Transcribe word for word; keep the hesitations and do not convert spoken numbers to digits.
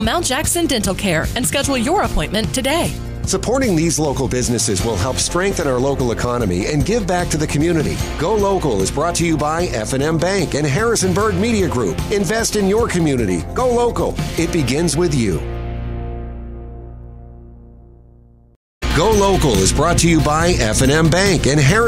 Mount Jackson Dental Care and schedule your appointment today. Supporting these local businesses will help strengthen our local economy and give back to the community. Go Local is brought to you by F and M Bank and Harrisonburg Media Group. Invest in your community. Go Local. It begins with you. Go Local is brought to you by F and M Bank and Harrisonburg.